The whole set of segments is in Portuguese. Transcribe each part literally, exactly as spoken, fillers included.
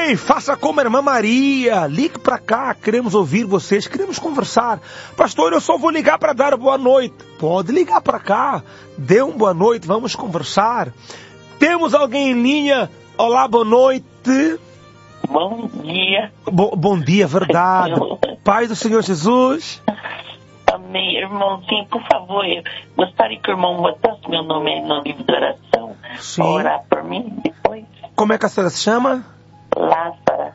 Amém. Faça como a irmã Maria. Ligue para cá. Queremos ouvir vocês. Queremos conversar. Pastor, eu só vou ligar para dar boa noite. Pode ligar para cá. Dê um boa noite. Vamos conversar. Temos alguém em linha? Olá, boa noite. Bom dia. Bo- bom dia, verdade. Pai do Senhor Jesus. Amém. Irmãozinho, por favor, eu gostaria que o irmão botasse meu nome aí no livro de oração. Sim. Pra orar por mim depois. Como é que a senhora se chama? Lázara.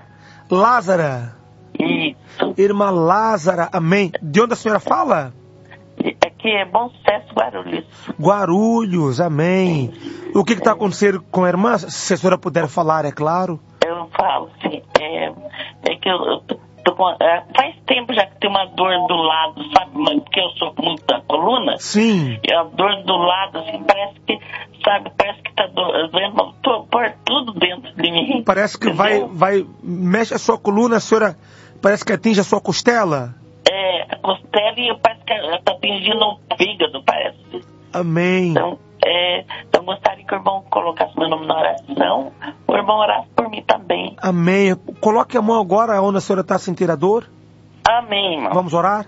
Lázara. Isso. Irmã Lázara, amém. De onde a senhora fala? Aqui é Bom Sucesso, Guarulhos. Guarulhos, amém. O que está acontecendo com a irmã? Se a senhora puder falar, é claro. Eu falo assim, é, é que eu, eu tô, tô com, é, faz tempo já que tem uma dor do lado, sabe? Mas porque eu sou muito da coluna. Sim. E a dor do lado, assim, parece que, sabe, parece que tá doendo, tô por tudo dentro de mim. Parece que vai, vai, mexe a sua coluna, a senhora parece que atinge a sua costela. É, a costela e parece que ela tá atingindo o fígado, parece. Amém. Então, é, então gostaria que o irmão colocasse meu nome na oração, o irmão orasse por mim também. Amém. Coloque a mão agora onde a senhora está sentindo a dor. Amém, irmão. Vamos orar?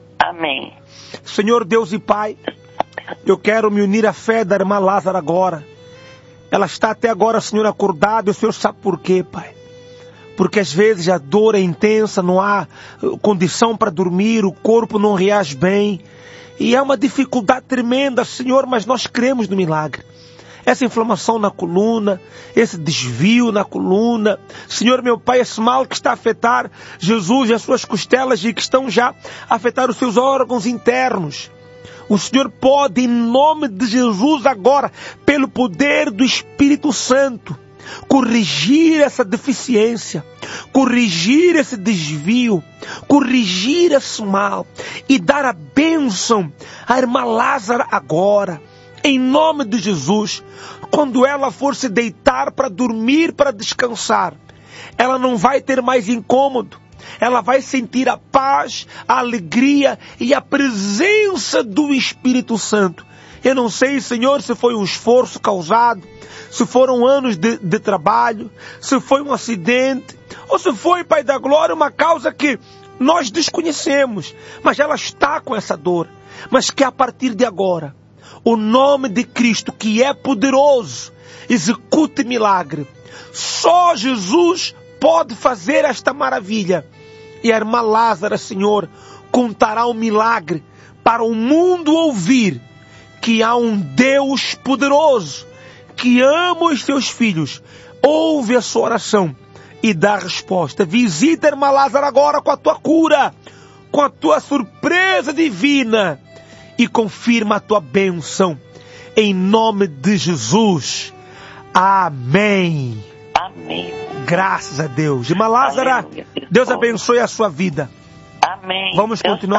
Amém. Senhor Deus e Pai, eu quero me unir à fé da irmã Lázara agora. Ela está até agora, Senhor, acordada, e o Senhor sabe por quê, Pai. Porque às vezes a dor é intensa, não há condição para dormir, o corpo não reage bem. E é uma dificuldade tremenda, Senhor, mas nós cremos no milagre. Essa inflamação na coluna, esse desvio na coluna, Senhor meu Pai, esse mal que está a afetar Jesus e as suas costelas e que estão já a afetar os seus órgãos internos. O Senhor pode, em nome de Jesus agora, pelo poder do Espírito Santo, corrigir essa deficiência, corrigir esse desvio, corrigir esse mal e dar a bênção à irmã Lázara agora, em nome de Jesus. Quando ela for se deitar para dormir, para descansar, ela não vai ter mais incômodo, ela vai sentir a paz, a alegria e a presença do Espírito Santo. Eu não sei, Senhor, se foi um esforço causado, se foram anos de, de trabalho, se foi um acidente, ou se foi, Pai da Glória, uma causa que nós desconhecemos, mas ela está com essa dor. Mas que a partir de agora, o nome de Cristo, que é poderoso, execute milagre. Só Jesus pode fazer esta maravilha. E a irmã Lázara, Senhor, contará um milagre para o mundo ouvir que há um Deus poderoso que ama os seus filhos, ouve a sua oração e dá a resposta. Visita a irmã Lázara agora com a tua cura, com a tua surpresa divina e confirma a tua bênção. Em nome de Jesus. Amém. Amém. Graças a Deus. Irmã Lázara, Deus abençoe a sua vida. Amém. Vamos Deus continuar.